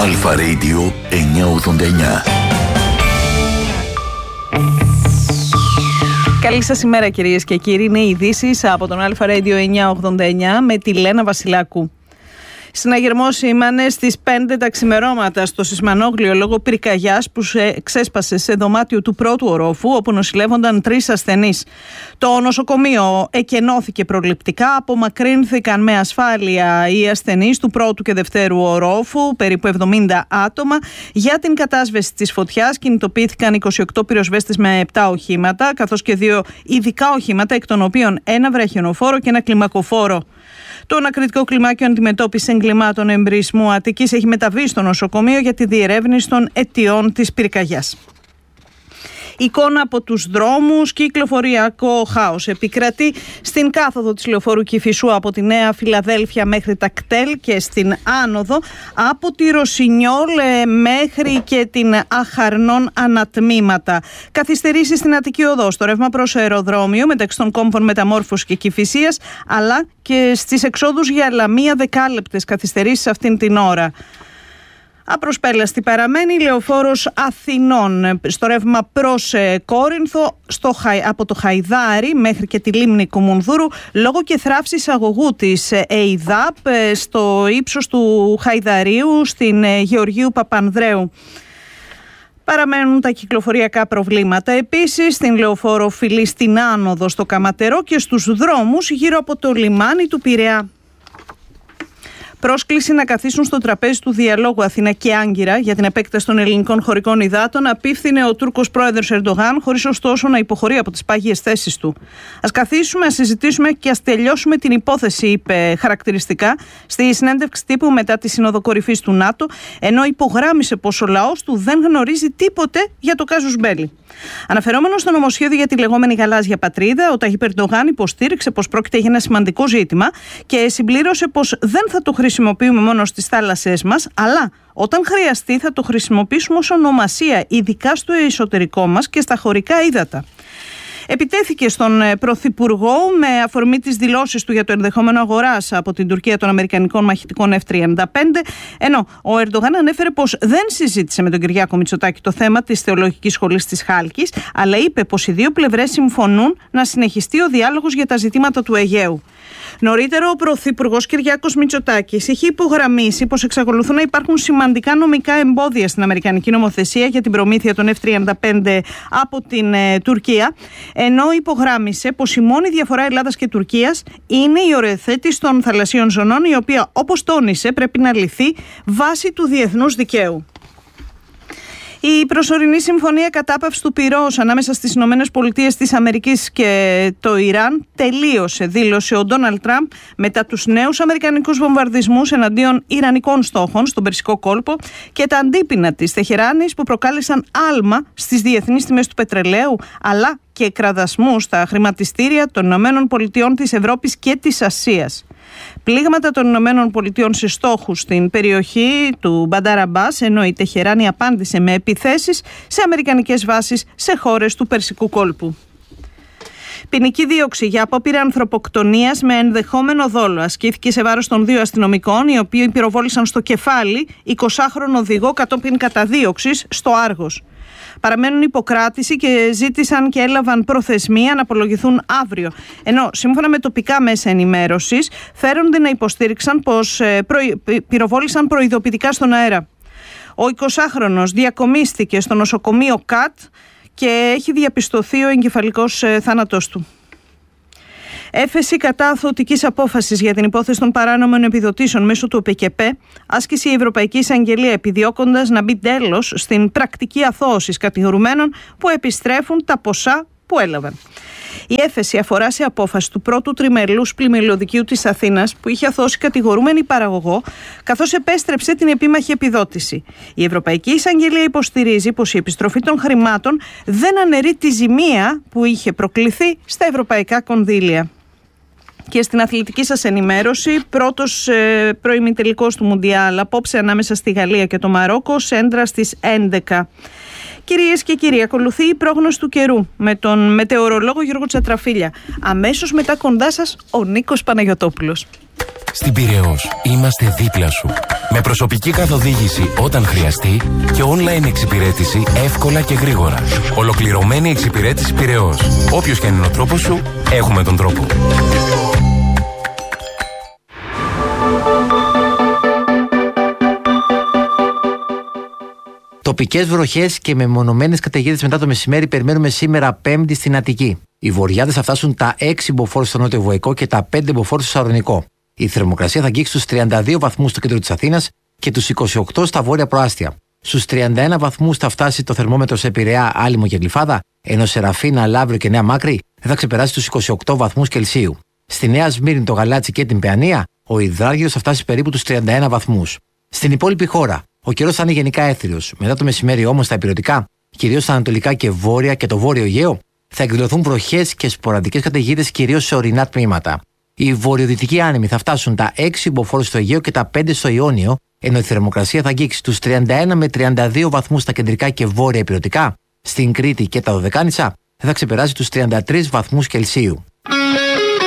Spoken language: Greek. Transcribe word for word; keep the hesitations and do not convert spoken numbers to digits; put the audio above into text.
Αλφα Radio εννιακόσια ογδόντα εννιά. Καλή σας ημέρα κυρίες και κύριοι. Είναι οι ειδήσεις από τον Αλφα Radio εννιακόσια ογδόντα εννιά με τη Λένα Βασιλάκου. Συναγερμός σήμανε στις πέντε τα ξημερώματα στο Σισμανόγλιο λόγω πυρκαγιάς που ξέσπασε σε δωμάτιο του πρώτου ορόφου, όπου νοσηλεύονταν τρεις ασθενείς. Το νοσοκομείο εκενώθηκε προληπτικά, απομακρύνθηκαν με ασφάλεια οι ασθενείς του πρώτου και δευτέρου ορόφου, περίπου εβδομήντα άτομα. Για την κατάσβεση της φωτιάς κινητοποιήθηκαν είκοσι οκτώ πυροσβέστες με επτά οχήματα, καθώς και δύο ειδικά οχήματα, εκ των οποίων ένα βραχιονοφόρο και ένα κλιμακοφόρο. Το ανακριτικό κλιμάκιο αντιμετώπιση εγκλημάτων εμπρισμού Αττικής έχει μεταβεί στο νοσοκομείο για τη διερεύνηση των αιτιών της πυρκαγιάς. Εικόνα από τους δρόμους, κυκλοφοριακό χάος επικρατεί στην κάθοδο της λεωφόρου Κηφισού από τη Νέα Φιλαδέλφια μέχρι τα κτέλ και στην άνοδο από τη Ρωσινιόλ μέχρι και την Αχαρνών ανατμήματα. Καθυστερήσεις στην Αττική Οδό, στο ρεύμα προς αεροδρόμιο μεταξύ των κόμβων Μεταμόρφωσης και Κηφισίας, αλλά και στις εξόδους για λαμία δεκάλεπτες καθυστερήσεις αυτήν την ώρα. Απροσπέλαστη παραμένει η λεωφόρος Αθηνών στο ρεύμα προς Κόρινθο στο, από το Χαϊδάρι μέχρι και τη λίμνη Κουμουνδούρου λόγω και θράψης αγωγού της ΕΙΔΑΠ στο ύψος του Χαϊδαρίου στην Γεωργίου Παπανδρέου. Παραμένουν τα κυκλοφοριακά προβλήματα επίσης στην λεωφόρο Φιλή στην άνοδο στο Καματερό και στους δρόμους γύρω από το λιμάνι του Πειραιά. Πρόσκληση να καθίσουν στο τραπέζι του διαλόγου Αθήνα και Άγκυρα για την επέκταση των ελληνικών χωρικών υδάτων απίφθινε ο Τούρκος πρόεδρος Ερντογάν, χωρίς ωστόσο να υποχωρεί από τις πάγιες θέσεις του. Ας καθίσουμε, ας συζητήσουμε και ας τελειώσουμε την υπόθεση, είπε χαρακτηριστικά στη συνέντευξη τύπου μετά τη Σύνοδο Κορυφής του ΝΑΤΟ, ενώ υπογράμμισε πως ο λαός του δεν γνωρίζει τίποτε για το κάζους μπέλι. Αναφερόμενο στο νομοσχέδιο για τη λεγόμενη γαλάζια πατρίδα, ο Ταγίπ Ερντογάν υποστήριξε πως πρόκειται για ένα σημαντικό ζήτημα και συμπλήρωσε πως δεν θα το χρησιμοποιούμε μόνο στις θάλασσές μας, αλλά όταν χρειαστεί θα το χρησιμοποιήσουμε ως ονομασία, ειδικά στο εσωτερικό μας και στα χωρικά ύδατα. Επιτέθηκε στον Πρωθυπουργό με αφορμή τις δηλώσεις του για το ενδεχόμενο αγοράς από την Τουρκία των αμερικανικών μαχητικών εφ τριάντα πέντε, ενώ ο Ερντογάν ανέφερε πως δεν συζήτησε με τον Κυριάκο Μητσοτάκη το θέμα της Θεολογικής Σχολής της Χάλκης, αλλά είπε πως οι δύο πλευρές συμφωνούν να συνεχιστεί ο διάλογος για τα ζητήματα του Αιγαίου. Νωρίτερα, ο Πρωθυπουργός Κυριάκος Μητσοτάκης έχει υπογραμμίσει πως εξακολουθούν να υπάρχουν σημαντικά νομικά εμπόδια στην αμερικανική νομοθεσία για την προμήθεια των εφ τριάντα πέντε από την ε, Τουρκία, ενώ υπογράμμισε πως η μόνη διαφορά Ελλάδας και Τουρκίας είναι η οριοθέτηση των θαλασσίων ζωνών, η οποία, όπως τόνισε, πρέπει να λυθεί βάσει του διεθνούς δικαίου. Η προσωρινή συμφωνία κατάπαυσης του πυρός ανάμεσα στις Ηνωμένες Πολιτείες της Αμερικής και το Ιράν τελείωσε, δήλωσε ο Ντόναλντ Τραμπ μετά τους νέους αμερικανικούς βομβαρδισμούς εναντίον ιρανικών στόχων στον Περσικό κόλπο και τα αντίπεινα της Τεχεράνης που προκάλεσαν άλμα στις διεθνείς τιμές του πετρελαίου, αλλά και κραδασμού στα χρηματιστήρια των Ηνωμένων Πολιτειών της Ευρώπης και της Ασίας. Πλήγματα των Ηνωμένων Πολιτειών σε στόχους στην περιοχή του Μπαντάρ Αμπάς, ενώ η Τεχεράνη απάντησε με επιθέσεις σε αμερικανικές βάσεις σε χώρες του Περσικού κόλπου. Ποινική δίωξη για απόπειρα ανθρωποκτονίας με ενδεχόμενο δόλο ασκήθηκε σε βάρος των δύο αστυνομικών, οι οποίοι πυροβόλησαν στο κεφάλι εικοσάχρονο οδηγό κατόπιν καταδίωξης στο Άργος. Παραμένουν υποκράτηση και ζήτησαν και έλαβαν προθεσμία να απολογηθούν αύριο. Ενώ σύμφωνα με τοπικά μέσα ενημέρωσης φέρονται να υποστήριξαν πως προ... πυροβόλησαν προειδοποιητικά στον αέρα. Ο εικοσάχρονος διακομίστηκε στο νοσοκομείο ΚΑΤ και έχει διαπιστωθεί ο εγκεφαλικός θάνατος του. Έφεση κατά αθωτικής απόφασης για την υπόθεση των παράνομων επιδοτήσεων μέσω του ΟΠΕΚΕΠΕ, άσκησε η Ευρωπαϊκή Εισαγγελία επιδιώκοντας να μπει τέλος στην πρακτική αθώωσης κατηγορουμένων που επιστρέφουν τα ποσά που έλαβαν. Η έφεση αφορά σε απόφαση του πρώτου τριμελούς πλημμυλωδικείου της Αθήνας που είχε αθώσει κατηγορούμενη παραγωγό, καθώς επέστρεψε την επίμαχη επιδότηση. Η Ευρωπαϊκή Εισαγγελία υποστηρίζει πως η επιστροφή των χρημάτων δεν αναιρεί τη ζημία που είχε προκληθεί στα ευρωπαϊκά κονδύλια. Και στην αθλητική σας ενημέρωση, πρώτος ε, προημιτελικός του Μουντιάλ απόψε ανάμεσα στη Γαλλία και το Μαρόκο, σέντρα στις έντεκα. Κυρίες και κύριοι, ακολουθεί η πρόγνωση του καιρού με τον μετεωρολόγο Γιώργο Τσατραφίλια. Αμέσως μετά κοντά σας ο Νίκος Παναγιωτόπουλος. Στην Πειραιώς είμαστε δίπλα σου. Με προσωπική καθοδήγηση όταν χρειαστεί και online εξυπηρέτηση εύκολα και γρήγορα. Ολοκληρωμένη εξυπηρέτηση Πειραιώς. Όποιος και αν είναι ο τρόπος σου, έχουμε τον τρόπο. Τοπικές βροχές και μεμονωμένες καταιγίδες μετά το μεσημέρι περιμένουμε σήμερα Πέμπτη στην Αττική. Οι βορειάδες θα φτάσουν τα έξι μποφόρ στο νότιο Βοϊκό και τα πέντε μποφόρ στο Σαρονικό. Η θερμοκρασία θα αγγίξει στους τριάντα δύο βαθμούς στο κέντρο της Αθήνας και τους είκοσι οκτώ στα βόρεια προάστια. Στους τριάντα ένα βαθμούς θα φτάσει το θερμόμετρο σε Πειραιά, Άλυμο και Γλυφάδα, ενώ σε Ραφίνα, Λαύριο και Νέα Μάκρη δεν θα ξεπεράσει τους είκοσι οκτώ βαθμούς Κελσίου. Στη Νέα Σμύρνη, το Γαλάτσι και την Παιανία, ο υδράργυρος θα φτάσει περίπου τους τριάντα ένα βαθμούς. Στην υπόλοιπη χώρα, ο καιρός θα είναι γενικά έθριος. Μετά το μεσημέρι όμως στα ηπειρωτικά, κυρίως στα ανατολικά και βόρεια και το βόρειο Αιγαίο, θα εκδηλωθούν βροχές και σποραδικές καταιγίδες κυρίως σε ορεινά τμήματα. Οι βορειοδυτικοί άνεμοι θα φτάσουν τα έξι μποφόρ στο Αιγαίο και τα πέντε στο Ιόνιο, ενώ η θερμοκρασία θα αγγίξει τους τριάντα ένα με τριάντα δύο βαθμούς στα κεντρικά και βόρεια ηπειρωτικά. Στην Κρήτη και τα Δωδεκάνησα δεν θα ξεπεράσει τους τριάντα τρεις βαθμούς Κελσίου.